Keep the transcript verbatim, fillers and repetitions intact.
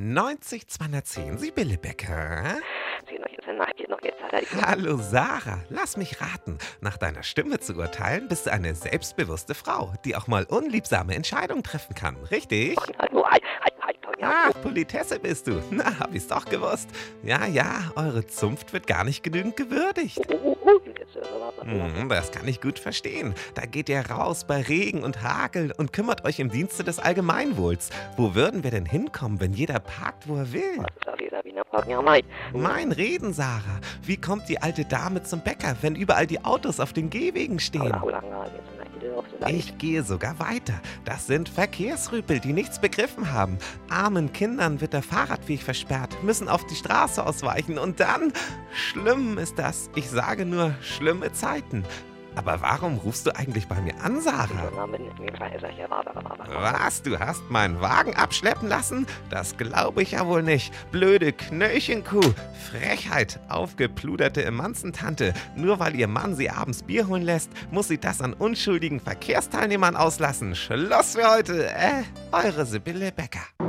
neunzig zweihundertzehn, Sibylle Becker. Hallo. Hallo Sarah, lass mich raten. Nach deiner Stimme zu urteilen, bist du eine selbstbewusste Frau, die auch mal unliebsame Entscheidungen treffen kann, richtig? Hallo, hi, hi, hi, ja. Ach, Politesse bist du. Na, hab ich's doch gewusst. Ja, ja, eure Zunft wird gar nicht genügend gewürdigt. Oh, oh, oh, jetzt, äh, warte, warte. Hm, das kann ich gut verstehen. Da geht ihr raus bei Regen und Hagel und kümmert euch im Dienste des Allgemeinwohls. Wo würden wir denn hinkommen, wenn jeder parkt, wo er will? Was ist da wieder wie eine Frage? Ja, Mai. Mein Reden, Sarah. Wie kommt die alte Dame zum Bäcker, wenn überall die Autos auf den Gehwegen stehen? Ich gehe sogar weiter. Das sind Verkehrsrüpel, die nichts begriffen haben. Armen Kindern wird der Fahrradweg versperrt, müssen auf die Straße ausweichen und dann... Schlimm ist das. Ich sage nur, schlimme Zeiten. Aber warum rufst du eigentlich bei mir an, Sarah? Was? Du hast meinen Wagen abschleppen lassen? Das glaube ich ja wohl nicht. Blöde Knöllchenkuh. Frechheit. Aufgepluderte Emanzentante. Nur weil ihr Mann sie abends Bier holen lässt, muss sie das an unschuldigen Verkehrsteilnehmern auslassen. Schluss für heute. Äh, eure Sibylle Becker.